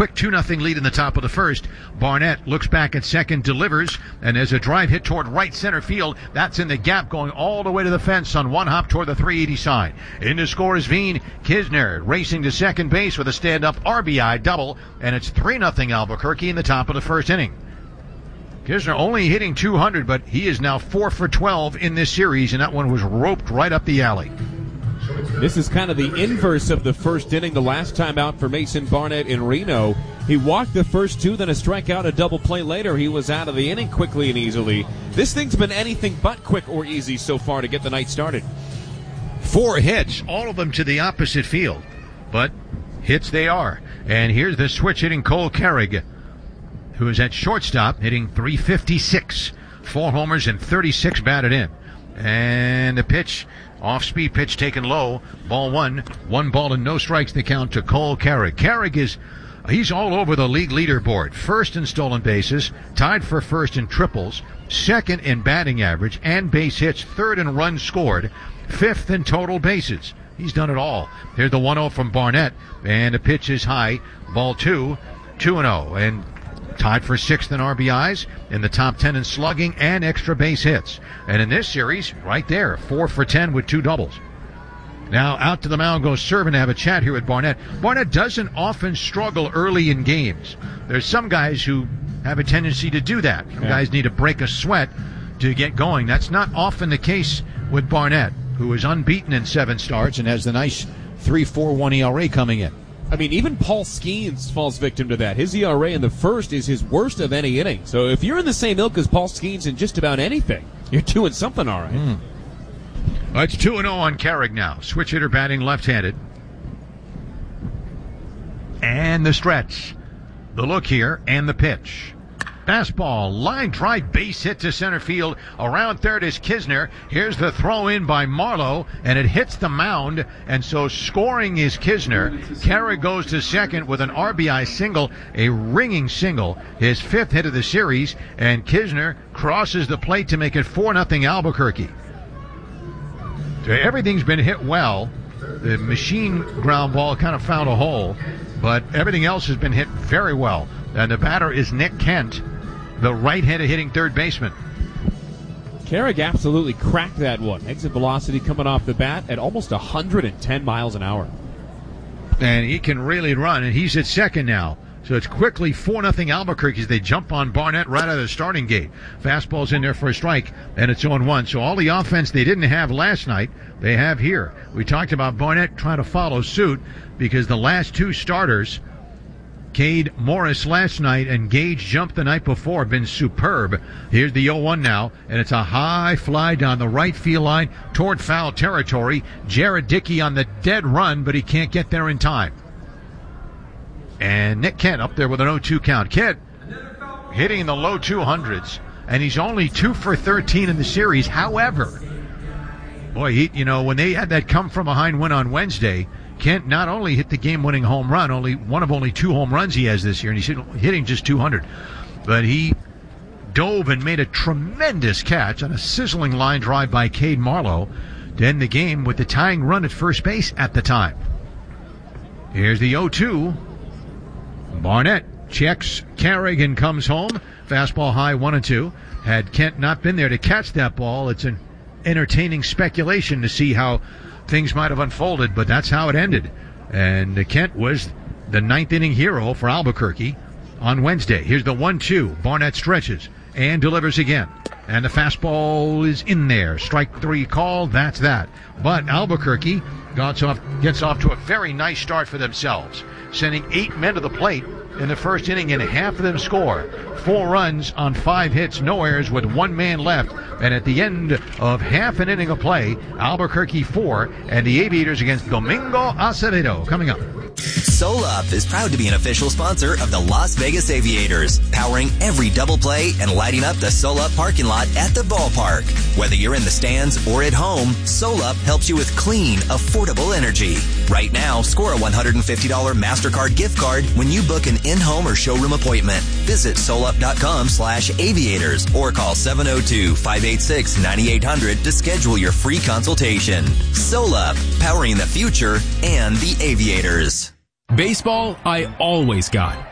quick 2-0 lead in the top of the first. Barnett looks back at second, delivers, and there's a drive hit toward right center field. That's in the gap, going all the way to the fence on one hop toward the 380 side. In to score is Veen. Kisner racing to second base with a stand-up RBI double, and it's 3-0 Albuquerque in the top of the first inning. Kisner only hitting 200, but he is now 4 for 12 in this series, and that one was roped right up the alley. This is kind of the inverse of the first inning. The last time out for Mason Barnett in Reno, he walked the first two, then a strikeout, a double play later. He was out of the inning quickly and easily. This thing's been anything but quick or easy so far to get the night started. 4 hits, all of them to the opposite field, but hits they are. And here's the switch hitting Cole Carrig, who is at shortstop, hitting .356. 4 homers and 36 batted in. And the pitch, off-speed pitch taken low. Ball 1. 1 ball and no strikes the count to Cole Carrig. Carrig he's all over the league leaderboard. First in stolen bases, tied for first in triples, second in batting average and base hits, third in runs scored, fifth in total bases. He's done it all. Here's the 1-0 from Barnett, and the pitch is high. Ball 2, 2-0, and tied for 6th in RBIs, in the top 10 in slugging and extra base hits. And in this series, right there, 4 for 10 with 2 doubles. Now out to the mound goes Servin to have a chat here with Barnett. Barnett doesn't often struggle early in games. There's some guys who have a tendency to do that. Some guys need to break a sweat to get going. That's not often the case with Barnett, who is unbeaten in 7 starts and has the nice 3.41 ERA coming in. I mean, even Paul Skeens falls victim to that. His ERA in the first is his worst of any inning. So if you're in the same ilk as Paul Skeens in just about anything, you're doing something all right. It's 2-0 on Carrig now. Switch hitter batting left-handed. And the stretch. The look here and the pitch. Fastball, line drive, base hit to center field. Around third is Kisner. Here's the throw in by Marlowe, and it hits the mound, and so scoring is Kisner. Carrig goes to second with an RBI single, a ringing single, his 5th hit of the series, and Kisner crosses the plate to make it 4-0 Albuquerque. So everything's been hit well. The machine ground ball kind of found a hole, but everything else has been hit very well. And the batter is Nick Kent, the right-handed hitting third baseman. Carrig absolutely cracked that one. Exit velocity coming off the bat at almost 110 miles an hour. And he can really run, and he's at second now. So it's quickly 4-0 Albuquerque as they jump on Barnett right out of the starting gate. Fastball's in there for a strike, and it's 0-1. So all the offense they didn't have last night, they have here. We talked about Barnett trying to follow suit because the last 2 starters, Cade Morris last night and Gage jumped the night before, been superb. Here's the 0-1 now, and it's a high fly down the right field line toward foul territory. Jared Dickey on the dead run, but he can't get there in time. And Nick Kent up there with an 0-2 count. Kent hitting in the low 200s, and he's only 2 for 13 in the series. However, boy, when they had that come from behind win on Wednesday, Kent not only hit the game-winning home run, one of only 2 home runs he has this year, and he's hitting just 200. But he dove and made a tremendous catch on a sizzling line drive by Cade Marlowe to end the game with the tying run at first base at the time. Here's the 0-2. Barnett checks Carrig and comes home. Fastball high, 1-2. Had Kent not been there to catch that ball, it's an entertaining speculation to see how things might have unfolded, but that's how it ended. And Kent was the 9th inning hero for Albuquerque on Wednesday. Here's the 1-2. Barnett stretches and delivers again. And the fastball is in there. Strike 3 called. That's that. But Albuquerque gets off to a very nice start for themselves, sending 8 men to the plate in the first inning, and half of them score. 4 runs on 5 hits, no errors with 1 man left. And at the end of half an inning of play, Albuquerque 4 and the Aviators against Domingo Acevedo coming up. SolUp is proud to be an official sponsor of the Las Vegas Aviators, powering every double play and lighting up the SolUp parking lot at the ballpark. Whether you're in the stands or at home, SolUp helps you with clean, affordable energy. Right now, score a $150 MasterCard gift card when you book an in-home or showroom appointment. Visit solup.com/aviators or call 702-586-9800 to schedule your free consultation. SolUp, powering the future and the Aviators. Baseball, I always got.